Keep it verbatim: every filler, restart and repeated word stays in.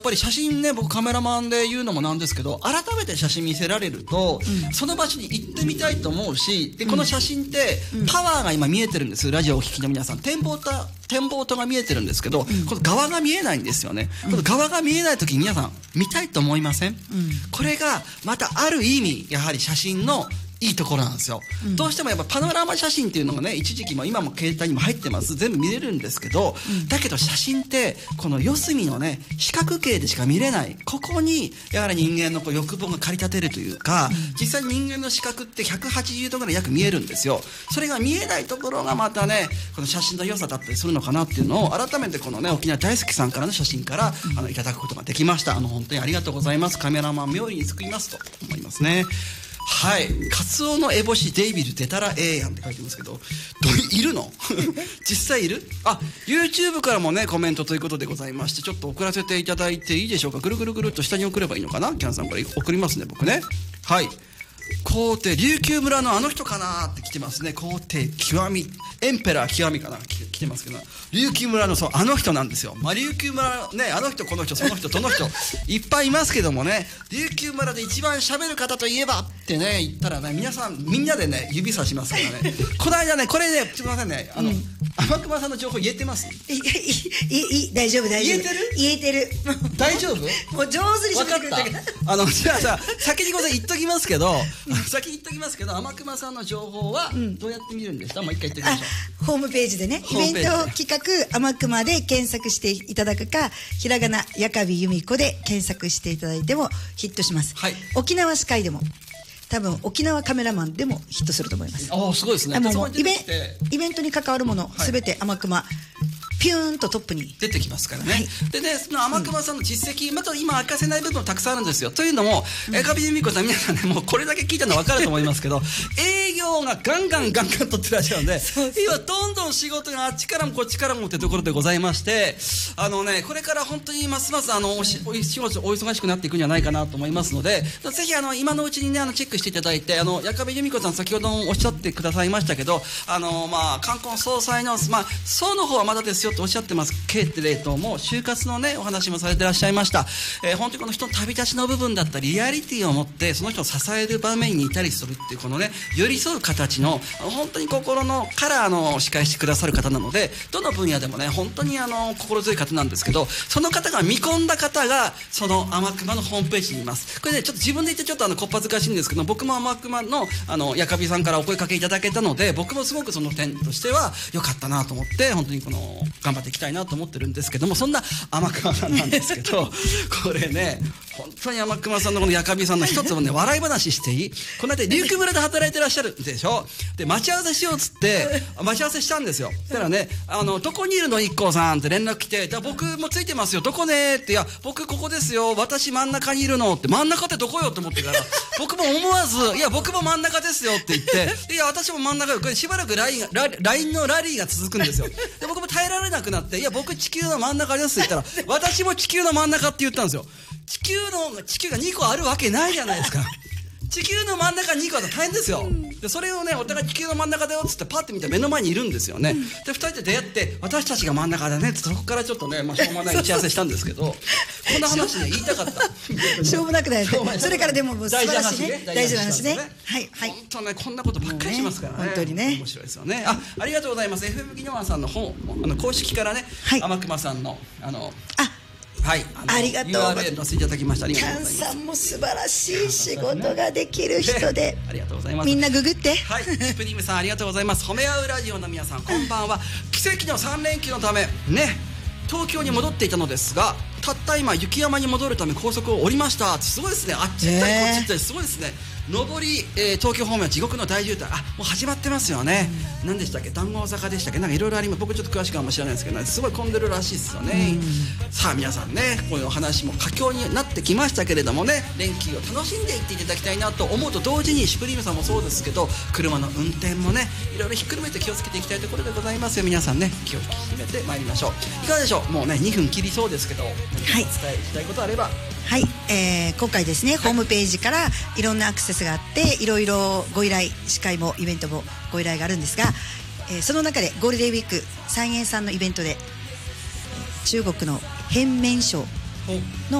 やっぱり写真ね、僕カメラマンで言うのもなんですけど、改めて写真見せられると、うん、その場所に行ってみたいと思うし、でこの写真ってパワーが今見えてるんです。ラジオをお聞きの皆さん、展望塔展望塔が見えてるんですけど、うん、この側が見えないんですよね、うん、この側が見えない時に皆さん見たいと思いません？うん、これがまたある意味やはり写真のいいところなんですよ、うん、どうしてもやっぱパノラマ写真っていうのがね、一時期も今も携帯にも入ってます、全部見れるんですけど、うん、だけど写真ってこの四隅のね四角形でしか見れない、ここにやはり人間のこう欲望が駆り立てるというか、うん、実際に人間の視覚ってひゃくはちじゅうどぐらい約見えるんですよ。それが見えないところがまたね、この写真の良さだったりするのかなっていうのを改めてこのね、沖縄大好きさんからの写真から、うん、あのいただくことができました。あの本当にありがとうございます。カメラマン冥利に救いますと思いますね。はい、カツオのエボシデイビル出たらええやんって書いてますけど、どいるの実際いる？あ、YouTube からもねコメントということでございまして、ちょっと送らせていただいていいでしょうか。ぐるぐるぐるっと下に送ればいいのかな。キャンさんこれ送りますね、僕ね。はい、皇帝琉球村のあの人かなって来てますね。皇帝極みエンペラー極みかな来てますけど、琉球村のそうあの人なんですよ。まあ琉球村ね、あの人この人その人その人いっぱいいますけどもね、琉球村で一番喋る方といえばってね言ったらね、皆さんみんなでね指さしますからねこの間ね、これねすみませんね、あの、うん、天熊さんの情報言えてます？ いいいい大丈夫大丈夫。 言えてる？ 言えてる。 大丈夫？ もう上手に喋ってくれたから。 あのじゃあさ、先にごめんなさい言っときますけど、うん、先に言っときますけど、天熊さんの情報はどうやって見るんですか？うん、もう一回言っておきましょう。ホームページでね、イベント企画天熊で検索していただくか、ひらがなやかびゆみこで検索していただいてもヒットします。はい、沖縄スカイでも多分沖縄カメラマンでもヒットすると思います。 ああ、すごいですね。 もうイベイベントに関わるものすべて天熊ピューンとトップに出てきますからね、はい、でね、その天熊さんの実績、うん、また今明かせない部分たくさんあるんですよ。というのも、うん、えかびゆみこさん皆さんね、もうこれだけ聞いたの分かると思いますけど営業がガンガンガンガンとってらっしゃるので、今どんどん仕事があっちからもこっちからもってところでございまして、あのね、これから本当にますますあのおしお仕事お忙しくなっていくんじゃないかなと思いますので、ぜひあの今のうちにね、あのチェックしていただいて、あのやかびゆみこさん先ほどもおっしゃってくださいましたけど、あのまあ冠婚葬祭のまあ葬の方はまだですよとおっしゃってますけれども、就活のねお話もされてらっしゃいました。えー、本当にこの人の旅立ちの部分だったりリアリティを持ってその人を支える場面にいたりするっていうこのね寄り添う形の本当に心のからあの司会してくださる方なので、どの分野でもね本当にあの心強い方なんですけど、その方が見込んだ方がその天熊のホームページにいます。これねちょっと自分で言ってちょっとあのこっぱずかしいんですけど、僕も天熊のあのやかびさんからお声かけいただけたので、僕もすごくその点としては良かったなと思って、本当にこの頑張っていきたいなと思ってるんですけども、そんな天熊さんなんですけどこれね本当に天熊さんのこのやかびさんの一つもね笑い話していい？この間琉球村で働いてらっしゃるでしょ。で待ち合わせしようっつって待ち合わせしたんですよ。そしたらね、あのどこにいるの一行さんって連絡来て、僕もついてますよ、どこねって、いや僕ここですよ、私真ん中にいるのって、真ん中ってどこよって思ってから僕も思わず、いや僕も真ん中ですよって言って、いや私も真ん中よ、これしばらく ライン, ラ ライン のラリーが続くんですよ。で僕も耐えられなくなって、いや僕地球の真ん中ですって言ったら私も地球の真ん中って言ったんですよ。地球の地球がにこあるわけないじゃないですか。地球の真ん中にこあったら大変ですよ。でそれをね、お互い地球の真ん中だよっつってパッて見たら目の前にいるんですよね。でふたりで出会って私たちが真ん中だねって、そこからちょっとね、まあ、しょうもない打ち合わせしたんですけどこんな話ね言いたかったしょうもなくないね。それからでももう素晴らしいね、大事な話ね。はいはい。 本当ね、こんなことばっかりしますからね。 本当にね、 面白いですよね。あ、ありがとうございます。 エフエム ギノワさんの本、あの公式からね、天熊さんのあのあはい、あ, ありがとう。 ユーアールエル 載せていただきました。ありがキャンとうございます。 さんも素晴らしい仕事ができる人でありがとうございます。 みんなググって。 はい、シュプリームさんありがとうございます。褒め合うラジオの皆さんこんばんは。奇跡のさん連休のためね東京に戻っていたのですが、たった今雪山に戻るため高速を降りました。すごいですね。あっち行ったりこっち行ったりすごいですね。上り、えー、東京方面は地獄の大渋滞、あもう始まってますよね。何でしたっけ、談合坂でしたっけ、なんかいろいろあります。僕ちょっと詳しくはあんま知らないですけど、ね、すごい混んでるらしいですよね。さあ皆さんね、こういうお話も佳境になってきましたけれどもね、連休を楽しんでいっていただきたいなと思うと同時に、シュプリームさんもそうですけど車の運転もねいろいろひっくるめて気をつけていきたいところでございますよ。皆さんね気を引き締めてまいりましょう。いかがでしょう。もうねにふん切りそうですけど、はい、お伝えしたいことあれば。 はい、えー、今回ですね、はい、ホームページからいろんなアクセスがあっていろいろご依頼、司会もイベントもご依頼があるんですが、えー、その中でゴールデンウィーク三円さんのイベントで中国の変面賞の